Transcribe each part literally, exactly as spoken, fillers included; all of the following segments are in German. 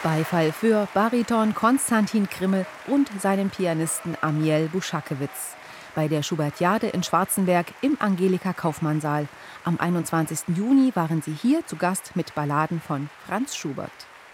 Beifall für Bariton Konstantin Krimmel und seinen Pianisten Amiel Buschakewitz bei der Schubertiade in Schwarzenberg im Angelika-Kaufmann-Saal. Am einundzwanzigsten Juni waren sie hier zu Gast mit Balladen von Franz Schubert.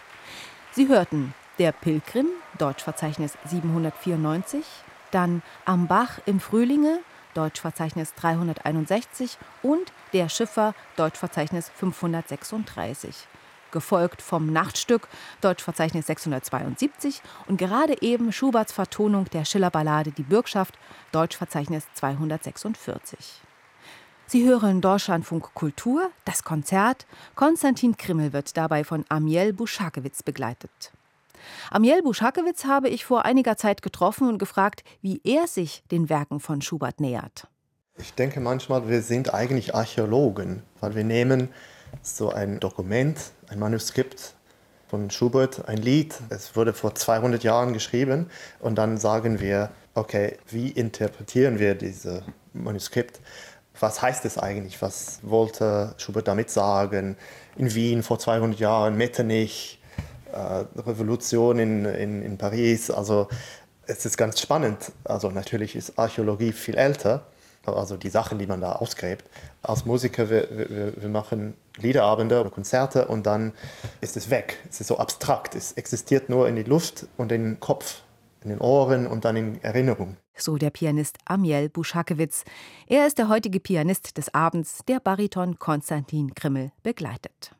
Sie hörten Der Pilgrim, Deutschverzeichnis siebenhundertvierundneunzig, dann Am Bach im Frühlinge, Deutschverzeichnis dreihunderteinundsechzig und Der Schiffer, Deutschverzeichnis fünfhundertsechsunddreißig. Gefolgt vom Nachtstück, Deutschverzeichnis sechshundertzweiundsiebzig und gerade eben Schuberts Vertonung der Schillerballade Die Bürgschaft, Deutschverzeichnis zweihundertsechsundvierzig. Sie hören Deutschlandfunk Kultur, das Konzert. Konstantin Krimmel wird dabei von Amiel Buschakewitz begleitet. Amiel Buschakewitz habe ich vor einiger Zeit getroffen und gefragt, wie er sich den Werken von Schubert nähert. Ich denke manchmal, wir sind eigentlich Archäologen, weil wir nehmen so ein Dokument, ein Manuskript von Schubert, ein Lied. Es wurde vor zweihundert Jahren geschrieben und dann sagen wir, okay, wie interpretieren wir dieses Manuskript? Was heißt es eigentlich? Was wollte Schubert damit sagen? In Wien vor zweihundert Jahren, Metternich, äh, Revolution in, in, in Paris. Also es ist ganz spannend. Also natürlich ist Archäologie viel älter. Also die Sachen, die man da ausgräbt. Als Musiker, wir, wir, wir machen Liederabende oder Konzerte und dann ist es weg. Es ist so abstrakt. Es existiert nur in die Luft und in den Kopf, in den Ohren und dann in Erinnerung. So der Pianist Amiel Buschakewitz. Er ist der heutige Pianist des Abends, der Bariton Konstantin Krimmel begleitet.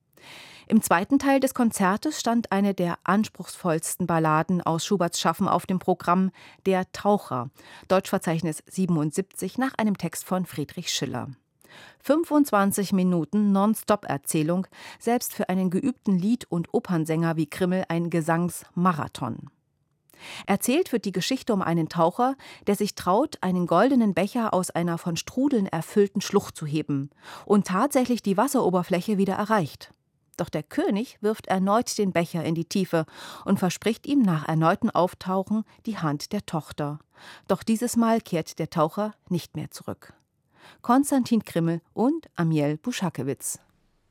Im zweiten Teil des Konzertes stand eine der anspruchsvollsten Balladen aus Schuberts Schaffen auf dem Programm, Der Taucher, Deutschverzeichnis siebenundsiebzig nach einem Text von Friedrich Schiller. fünfundzwanzig Minuten Non-Stop-Erzählung, selbst für einen geübten Lied- und Opernsänger wie Krimmel ein Gesangsmarathon. Erzählt wird die Geschichte um einen Taucher, der sich traut, einen goldenen Becher aus einer von Strudeln erfüllten Schlucht zu heben und tatsächlich die Wasseroberfläche wieder erreicht. Doch der König wirft erneut den Becher in die Tiefe und verspricht ihm nach erneutem Auftauchen die Hand der Tochter. Doch dieses Mal kehrt der Taucher nicht mehr zurück. Konstantin Krimmel und Amiel Buschakewitz.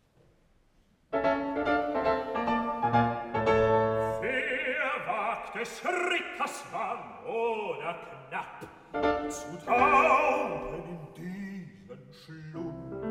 Wer wagt es, Ritters Mann oder knapp, zu tauchen in diesen Schlucht?